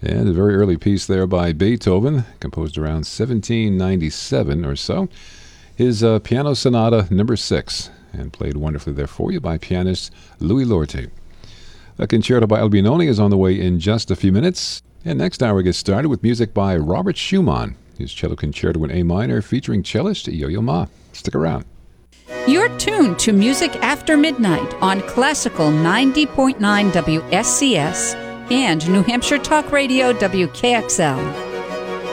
And a very early piece there by Beethoven, composed around 1797 or so. His Piano Sonata number 6, and played wonderfully there for you by pianist Louis Lorty. A concerto by Albinoni is on the way in just a few minutes. And next hour gets started with music by Robert Schumann, his cello concerto in A minor featuring cellist Yo-Yo Ma. Stick around. You're tuned to Music After Midnight on Classical 90.9 WSCS and New Hampshire Talk Radio WKXL.